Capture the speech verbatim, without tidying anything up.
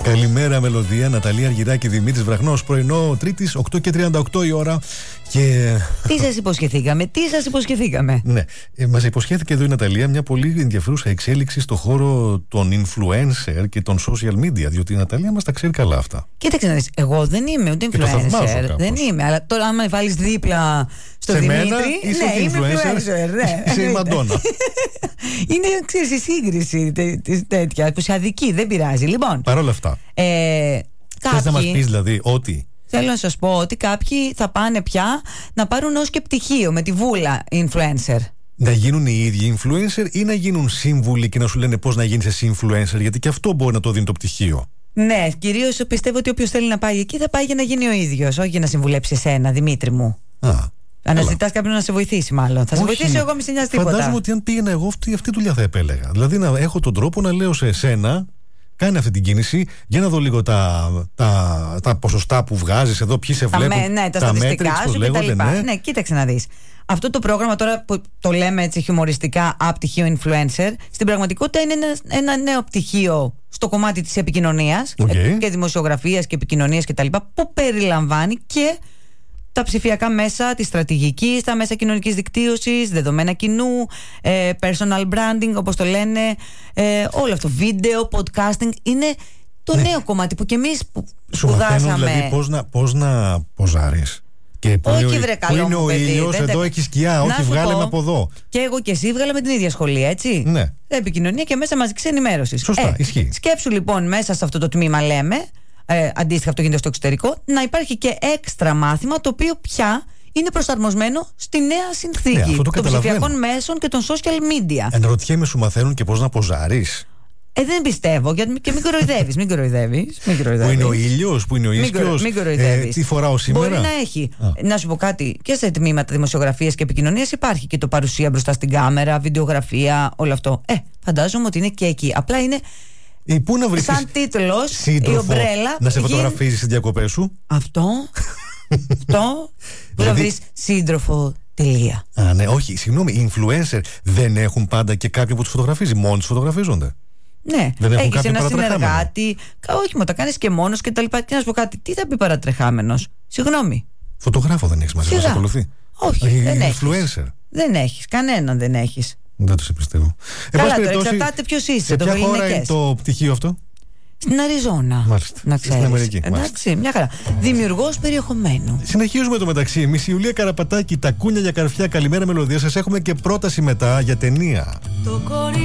Καλημέρα, Μελωδία. Ναταλία Αργυράκη, Δημήτρης Βραχνός. Πρωινό Τρίτης, οκτώ και τριάντα οκτώ η ώρα. Και... Τι σας υποσχεθήκαμε, τι σας υποσχεθήκαμε. Ναι, ε, μας υποσχέθηκε εδώ η Ναταλία μια πολύ ενδιαφέρουσα εξέλιξη στο χώρο των influencer και των social media. Διότι η Ναταλία μας τα ξέρει καλά αυτά. Κοίταξε να δεις, εγώ δεν είμαι ούτε influencer. Δεν είμαι, αλλά τώρα άμα βάλεις δίπλα στο σε Δημήτρη. Μένα, είσαι ναι, influencer, είμαι influencer. Ναι. Είσαι η Μαντόνα. Είναι, ξέρεις, η σύγκριση τέτοια που σε αδικεί, δεν πειράζει. Λοιπόν. Παρ' όλα αυτά. Ε, κάποιοι... Θες να μας πεις δηλαδή ότι. Θέλω να σας πω ότι κάποιοι θα πάνε πια να πάρουν ως και πτυχίο με τη βούλα influencer. Να γίνουν οι ίδιοι influencer ή να γίνουν σύμβουλοι και να σου λένε πώς να γίνεις εσύ influencer, γιατί και αυτό μπορεί να το δίνει το πτυχίο. Ναι, κυρίως πιστεύω ότι όποιος θέλει να πάει εκεί θα πάει για να γίνει ο ίδιος, όχι για να συμβουλέψει εσένα, Δημήτρη μου. Α. Αναζητάς κάποιον να σε βοηθήσει, μάλλον. Θα σε όχι, βοηθήσω εγώ, μη σε νοιάζει τίποτα. Φαντάζομαι ότι αν πήγαινα εγώ αυτή, αυτή τη δουλειά θα επέλεγα. Δηλαδή να έχω τον τρόπο να λέω σε εσένα. Κάνε αυτή την κίνηση για να δω λίγο τα, τα, τα ποσοστά που βγάζεις εδώ, ποιοι σε βλέπουν. Με, ναι, τα, τα στατιστικά σου και τα λοιπά. Ναι. ναι, κοίταξε να δεις. Αυτό το πρόγραμμα τώρα που το λέμε έτσι χιουμοριστικά απ' πτυχίο influencer, στην πραγματικότητα είναι ένα, ένα νέο πτυχίο στο κομμάτι της επικοινωνίας okay. και δημοσιογραφίας και επικοινωνίας και τα λοιπά, που περιλαμβάνει και τα ψηφιακά μέσα, τη στρατηγική, τα μέσα κοινωνικής δικτύωσης, δεδομένα κοινού, ε, personal branding όπως το λένε, ε, όλο αυτό, βίντεο, podcasting, είναι το ναι. νέο κομμάτι που κι εμείς που σου σπουδάσαμε. Δηλαδή πώς να, πώς να ποζάρεις. Και που όχι, είναι, βρε, που είναι ο ήλιος, εδώ τε... έχει σκιά, όχι βγάλε από εδώ. Και εγώ και εσύ βγάλαμε την ίδια σχολή, έτσι. Ναι. Επικοινωνία και μέσα μαζικής ενημέρωσης. Σωστά, ε, ισχύει. Σκέψου λοιπόν μέσα σε αυτό το τμήμα, λέμε, ε, αντίστοιχα αυτό γίνεται στο εξωτερικό, να υπάρχει και έξτρα μάθημα το οποίο πια είναι προσαρμοσμένο στη νέα συνθήκη ναι, των ψηφιακών μέσων και των social media. Αναρωτιέμαι, σου μαθαίνουν και πώς να ποζάρεις. Ε, δεν πιστεύω, γιατί και μην κοροϊδεύεις, μην κοροϊδεύεις. Που είναι ο ήλιος, που είναι ο ίσκιος, μην κοροϊδεύεις. Ε, τι φοράω σήμερα. Μπορεί να έχει. Α. Να σου πω κάτι, και σε τμήματα δημοσιογραφίας και επικοινωνίας υπάρχει και το παρουσία μπροστά στην κάμερα, βιντεογραφία, όλο αυτό. Ε, φαντάζομαι ότι είναι και εκεί. Απλά είναι. Ή πού να βρεις σαν τίτλος, η ομπρέλα. Να σε φωτογραφίζεις γίνει... στις διακοπές σου. Αυτό. Αυτό. Πού να βρεις σύντροφο. Τελεία. Α, ναι, όχι, συγγνώμη, οι influencer δεν έχουν πάντα και κάποιον που τους φωτογραφίζει. Μόνοι τους φωτογραφίζονται. Ναι, έχεις ένα συνεργάτη. Όχι, μα τα κάνεις και μόνος και τα λοιπά. Τι να σου πω κάτι, τι θα πει παρατρεχάμενος. Συγγνώμη. Φωτογράφο δεν έχεις μαζί, μας ακολουθεί. Όχι, η, δεν influencer. Έχεις. Δεν έχεις, κανέναν δεν έχεις. Δεν το σε πιστεύω. Καλά, τώρα εξαρτάται ποιος είσαι. Σε ποια χώρα είναι το πτυχίο αυτό? Στην Αριζόνα. Μάλιστα. Να ξέρεις. Στην Αμερική. Εντάξει, μια χαρά. Δημιουργός περιεχομένου. Συνεχίζουμε το μεταξύ. Εμείς η Ιουλία Καραπατάκη, τα κούνια για καρφιά. Καλημέρα, Μελωδία. Σας έχουμε και πρόταση μετά για ταινία.